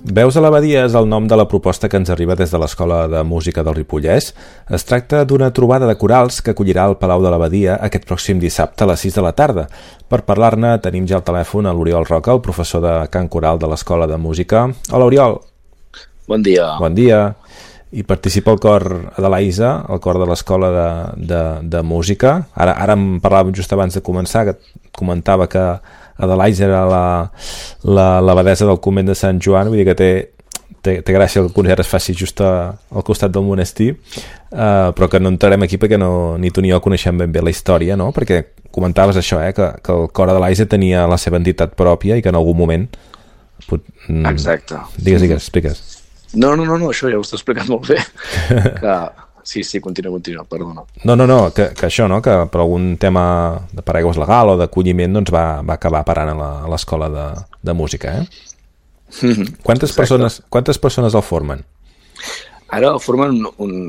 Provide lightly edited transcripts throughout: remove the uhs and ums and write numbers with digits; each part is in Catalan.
Veus a l'Abadia és el nom de la proposta que ens arriba des de l'Escola de Música del Ripollès. Es tracta d'una trobada de corals que acollirà al Palau de l'Abadia aquest pròxim dissabte a les 6 de la tarda. Per parlar-ne tenim ja al telèfon a l'Oriol Roca, el professor de cant coral de l'Escola de Música. Hola, Oriol. Bon dia. Bon dia. I participa el cor Adelaisa, el cor de l'Escola de Música. Ara em parlàvem just abans de començar, que comentava que Adelaisa era l'abadesa del convent de Sant Joan, vull dir que té gràcia el concert es faci just al costat del monestir, però que no entrarem aquí perquè ni tu ni jo coneixem ben bé la història, no? Perquè comentaves això, que el cor Adelaisa tenia la seva entitat pròpia i que en algun moment... Exacte. Digues, expliques. No, això ja ho està explicant molt bé. Sí, continua, perdona. No, que això, no? Que per algun tema de paraigües legal o d'acolliment doncs va acabar parant a l'Escola de Música, Quantes persones el formen? Ara el formen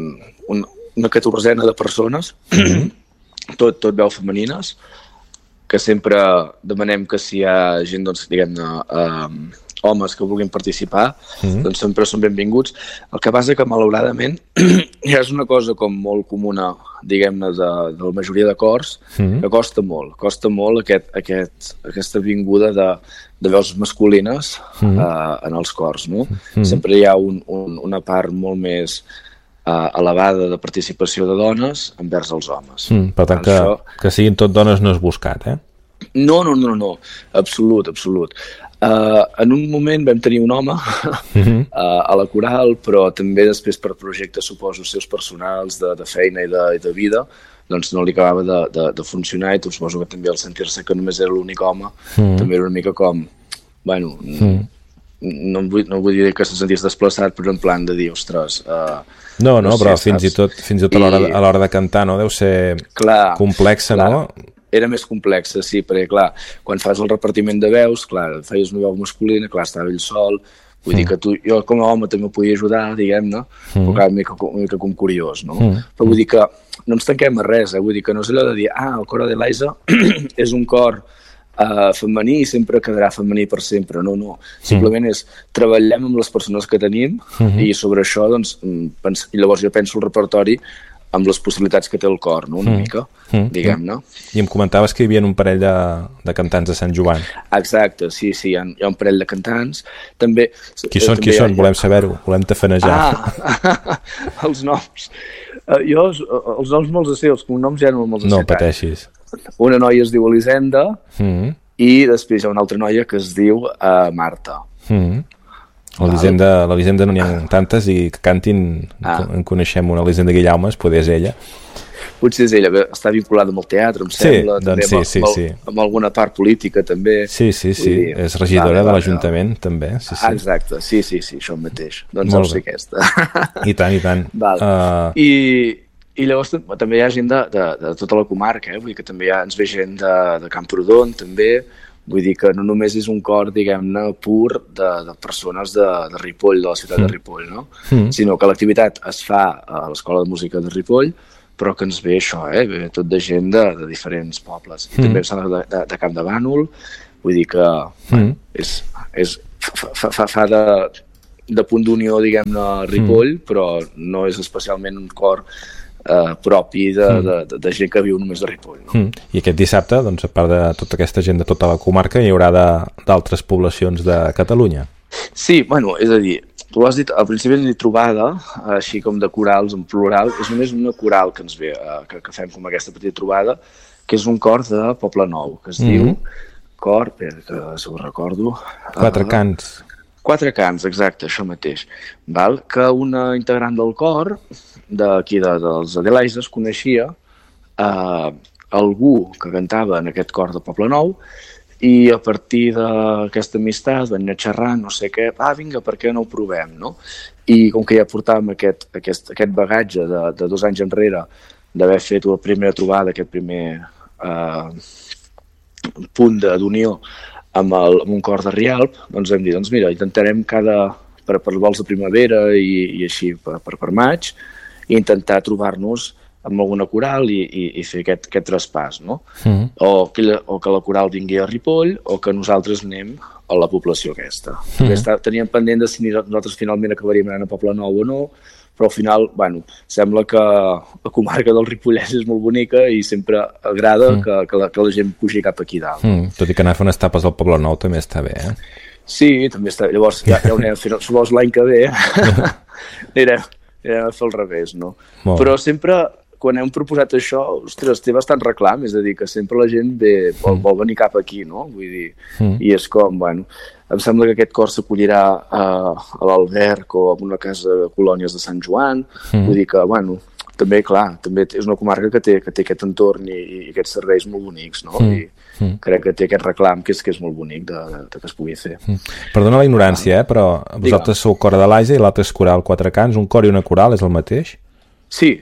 una 14ena de persones, tot veu femenines, que sempre demanem que si hi ha gent, doncs, diguem-ne, homes que vulguin participar, doncs sempre són benvinguts. El que passa que, malauradament, ja és una cosa com molt comuna, diguem-ne, de la majoria de cors, que costa molt aquesta vinguda de veus masculines en els cors, no? Sempre hi ha una part molt més elevada de participació de dones envers els homes. Per tant, que siguin tot dones no és buscat, No, absolut. En un moment vam tenir un home a la coral, però també després per projectes, suposo, seus personals de feina i de vida, doncs no li acabava de funcionar, i suposo que també al sentir-se que només era l'únic home, també era una mica com, bueno, no vull dir que se sentís desplaçat, però en plan de dir, ostres... No, però fins i tot a l'hora de cantar, no? Deu ser complexa, no? Era més complexa, sí, perquè, clar, quan fas el repartiment de veus, clar, feies una veu masculina, clar, estava ell sol, vull dir que jo com a home també podia ajudar, diguem-ne, però clar, una mica com curiós, no? Però vull dir que no ens tanquem a res, vull dir que no és allò de dir, el cor Adelaisa és un cor femení i sempre quedarà femení per sempre, no. Simplement treballem amb les persones que tenim i sobre això, doncs, i llavors jo penso el repertori amb les possibilitats que té el cor, no? Una mica, diguem-ne. I em comentaves que hi havia un parell de cantants de Sant Joan. Exacte, sí, hi ha un parell de cantants. També, Qui són? Volem saber-ho, volem tafanejar. Els noms. Jo els noms me'ls sé, els cognoms ja no me'ls sé. No pateixis. Una noia es diu Elisenda i després hi ha una altra noia que es diu Marta. A l'Elisenda no n'hi ha tantes i que cantin, en coneixem una Elisenda Guillaumes, potser és ella. Potser és ella, està vinculada amb el teatre, em sembla, també amb alguna part política també. Sí, és regidora de l'Ajuntament també. Exacte, sí, això mateix, doncs deu ser aquesta. I tant. I llavors també hi ha gent de tota la comarca, vull dir que també ens ve gent de Camprodon també. Vull dir que no només és un cor, diguem-ne, pur de persones de Ripoll, de la ciutat de Ripoll, no? Sinó que l'activitat es fa a l'Escola de Música de Ripoll, però que ens ve això, ve tot de gent de diferents pobles. I també de Camp de Bànol, vull dir que fa de punt d'unió, diguem-ne, a Ripoll, però no és especialment un cor propi de gent que viu només de Ripoll, no? I aquest dissabte, doncs, a part de tota aquesta gent de tota la comarca, hi haurà d'altres poblacions de Catalunya. Sí, bueno, és a dir, tu has dit, al principi has dit trobada, així com de corals en plural, és només una coral que ens ve, que fem com aquesta petita trobada, que és un cor de Poble Nou, que es diu cor, que si ho recordo... 4 cants. 4 cants, exacte, això mateix. Que una integrant del cor d'aquí dels Adelaises coneixia algú que cantava en aquest cor de Poble Nou i a partir d'aquesta amistat van anar xerrant, no sé què, vinga, per què no ho provem, no? I com que ja portàvem aquest bagatge de 2 anys enrere d'haver fet la primera trobada, aquest primer punt d'unió amb un cor de Rialp, doncs hem dit, doncs mira, intentarem per vols de primavera i així per maig, i intentar trobar-nos amb alguna coral i fer aquest traspàs, no? O que la coral vingui a Ripoll o que nosaltres anem a la població aquesta. Teníem pendent de si nosaltres finalment acabaríem anant a Poblenou o no, però al final, bueno, sembla que la comarca del Ripollès és molt bonica i sempre agrada que la gent pugi cap aquí dalt. Tot i que anar a fer unes tapes al Poblenou també està bé, eh? Sí, també està. Llavors ja ho anem a fer, llavors l'any que ve anirem a fer al revés, no? Però sempre, quan hem proposat això, ostres, té bastant reclam, és a dir, que sempre la gent vol venir cap aquí, no? Vull dir, i és com, bueno, em sembla que aquest cor s'acollirà a l'Alberg o a una casa de colònies de Sant Joan, vull dir que, bueno, també, clar, també és una comarca que té aquest entorn i aquests serveis molt bonics, no? I crec que té aquest reclam que és molt bonic que es pugui fer. Perdona la ignorància, però vosaltres sou cor de l'Aisa i l'altre és coral Quatre Cants. Un cor i una coral és el mateix? Sí.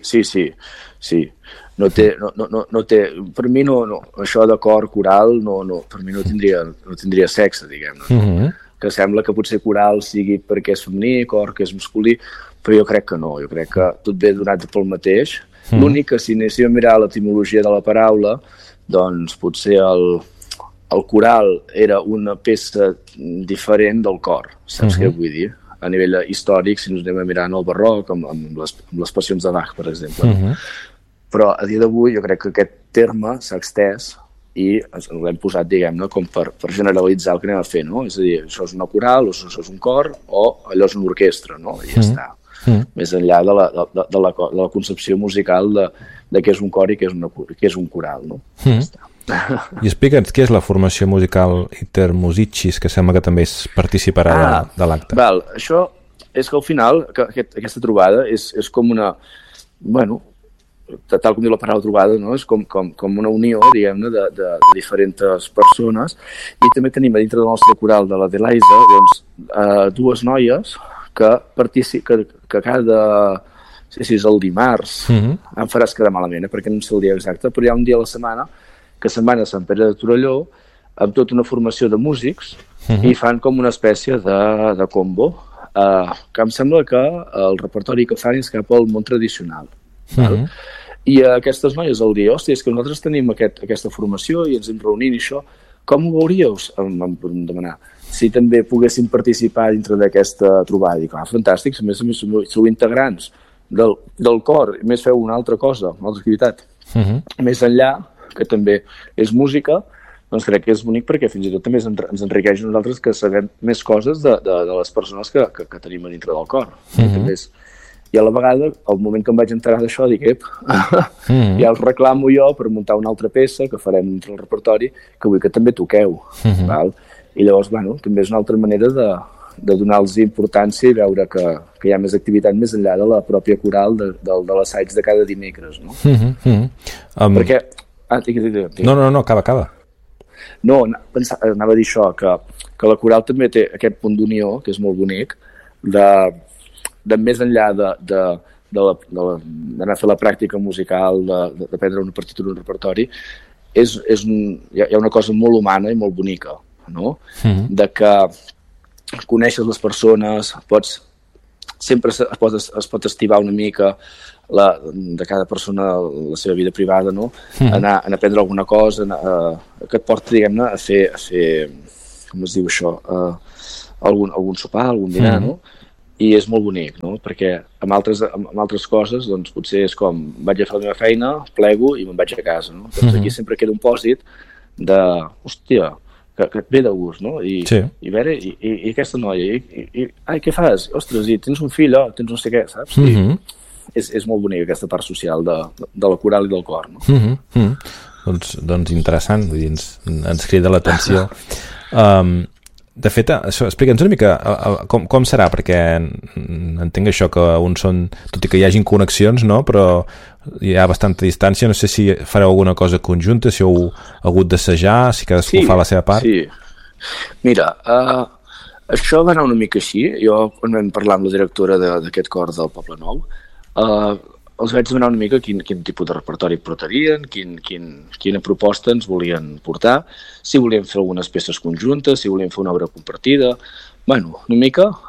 No té, per mi no, això de cor, coral, per mi no tindria sexe, diguem-ne. Que sembla que potser coral sigui perquè és femení, cor que és masculí, però jo crec que no, jo crec que tot ve donat pel mateix. L'únic que si anéssim a mirar l'etimologia de la paraula, doncs potser el coral era una peça diferent del cor, saps què vull dir? A nivell històric, si ens anem a mirar en el barroc, amb les passions de Bach, per exemple. Però a dia d'avui jo crec que aquest terme s'ha extès i l'hem posat, diguem-ne, com per generalitzar el que anem a fer, no? És a dir, això és una coral, o això és un cor, o allò és una orquestra, no? I ja està. Més enllà de la concepció musical de què és un cor i què és un coral, no? Ja està. I explica'ns què és la formació musical Intermusicis, que sembla que també participarà de l'acte. Val, això és que al final aquesta trobada és com una, bueno, tal com diu la paraula trobada, no? És com una unió, diguem-ne, de diferents persones, i també tenim a dintre del nostre coral de la Adelaisa, doncs, dues noies que cada, no sé si és el dimarts, em faràs quedar malament, perquè no sé el dia exacte, però hi ha un dia a la setmana que se'n van a Sant Pere de Torelló amb tota una formació de músics i fan com una espècie de combo, que em sembla que el repertori que fan és cap al món tradicional. I aquestes noies el dia, hòstia, és que nosaltres tenim aquesta formació i ens hem reunint i això, com ho veuríeu? Em van demanar si també poguessin participar dintre d'aquesta trobada. I clar, fantàstic, a més sou integrants del cor, i més feu una altra cosa, una altra activitat. Més enllà, que també és música, doncs crec que és bonic perquè fins i tot també ens enriqueix a nosaltres que sabem més coses de les persones que tenim a dintre del cor. I a la vegada, al moment que em vaig enterar d'això, dic, ja els reclamo jo per muntar una altra peça que farem dintre el repertori, que vull que també toqueu. I llavors, bueno, també és una altra manera de donar-los importància i veure que hi ha més activitat més enllà de la pròpia coral de l'assaig de cada dimecres, no? Perquè... No, acaba. No, anava a dir això, que la coral també té aquest punt d'unió, que és molt bonic, de més enllà d'anar a fer la pràctica musical, d'aprendre una partitura, un repertori, hi ha una cosa molt humana i molt bonica, no? De que coneixes les persones, sempre es pot estivar una mica de cada persona la seva vida privada, no? Anar a aprendre alguna cosa que et porta, diguem-ne, a fer, com es diu això, algun sopar, algun dinar, no? I és molt bonic, no? Perquè amb altres coses, doncs potser és com vaig a fer la meva feina, plego i me'n vaig a casa, no? Doncs aquí sempre queda un pòsit de, hòstia, que et ve de gust, no? I veure, i aquesta noia, ai, què fas? Ostres, i tens un fill, tens no sé què, saps? És molt bonic aquesta part social de la coral i del cor, no? Doncs interessant, vull dir, ens crida l'atenció. De fet, explica'ns una mica com serà, perquè entenc això que uns són, tot i que hi hagin connexions, no? Però hi ha bastanta distància, no sé si fareu alguna cosa conjunta, si heu hagut d'assajar, si cadascú fa la seva part. Sí, mira, això va anar una mica així. Jo, quan vam parlar amb la directora d'aquest cor del Poblenou, els vaig demanar una mica quin tipus de repertori portarien, quina proposta ens volien portar, si volien fer algunes peces conjuntes, si volien fer una obra compartida. Bueno, una mica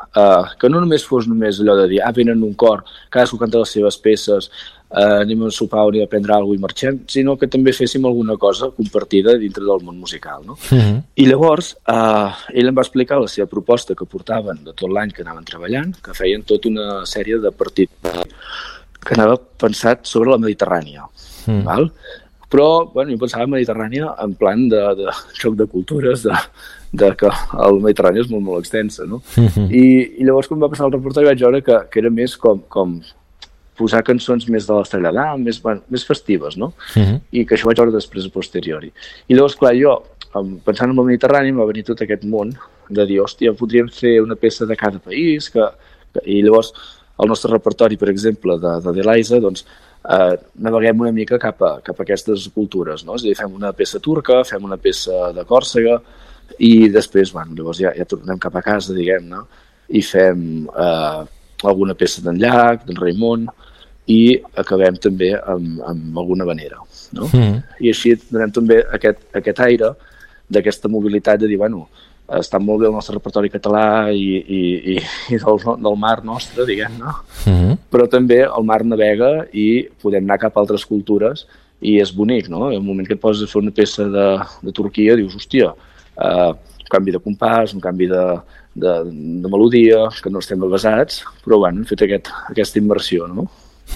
que no només fos només allò de dir, venen un cor, cadascú canta les seves peces, anem a sopar o anem a prendre alguna cosa i marxem, sinó que també féssim alguna cosa compartida dintre del món musical, no? I llavors ell em va explicar la seva proposta que portaven de tot l'any que anaven treballant, que feien tota una sèrie de partits que anava pensat sobre la Mediterrània, val? Però, bueno, jo pensava en Mediterrània en plan de xoc de cultures, de que el Mediterrani és molt, molt extensa, no? I llavors, quan va passar el reportatge, vaig veure que era més com posar cançons més de l'Estrella d'Am, més festives, no? I que això vaig veure després a posteriori. I llavors, clar, jo, pensant en el Mediterrani, em va venir tot aquest món de dir, hòstia, podríem fer una peça de cada país, i llavors el nostre repertori, per exemple, de Delaiza, doncs, naveguem una mica cap a aquestes cultures, no? És a dir, fem una peça turca, fem una peça de Còrsega, i després, bueno, llavors ja tornem cap a casa, diguem-ne, i fem alguna peça d'en Llach, d'en Raimon, i acabem també amb alguna vanera, no? I així donem també aquest aire d'aquesta mobilitat de dir, bueno, està molt bé el nostre repertori català i del mar nostre, diguem-ne, però també el mar navega i podem anar cap a altres cultures i és bonic, no? En el moment que et poses a fer una peça de Turquia dius, hòstia, un canvi de compàs, un canvi de melodia, que no estem avasats, però bueno, hem fet aquesta immersió, no?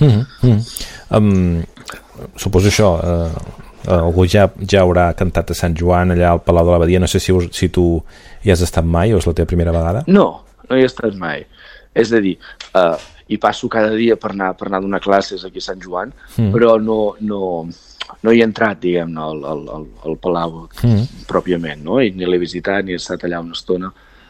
Suposo això, algú ja haurà cantat a Sant Joan allà al Palau de l'Abadia, no sé si tu hi has estat mai o és la teva primera vegada? No hi he estat mai, és a dir, hi passo cada dia per anar a donar classes aquí a Sant Joan, però no hi he entrat, diguem-ne, al Palau pròpiament, no? I ni l'he visitat ni he estat allà una estona.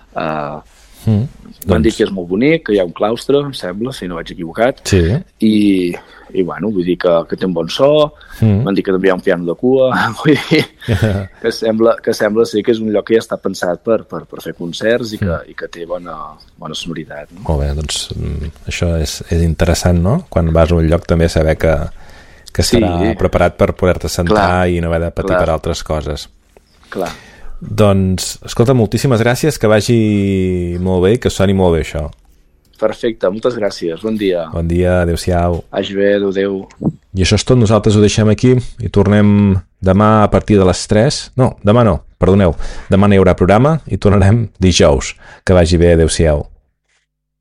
M'han dit que és molt bonic, que hi ha un claustre, em sembla, si no vaig equivocat, i bueno, vull dir que té un bon so, m'han dit que també hi ha un piano de cua, vull dir que sembla ser que és un lloc que ja està pensat per fer concerts i que té bona sonoritat, no? Molt bé, doncs això és interessant, no? Quan vas a un lloc també saber que estarà preparat per poder-te centrar i no haver de patir per altres coses. Clar. Doncs, escolta, moltíssimes gràcies, que vagi molt bé i que soni molt bé això. Perfecte, moltes gràcies, bon dia. Bon dia, adeu-siau. Vagi bé, adeu. I això és tot, nosaltres ho deixem aquí i tornem demà a partir de les 3. No, demà no, perdoneu. Demà no hi haurà programa i tornarem dijous. Que vagi bé, adeu-siau.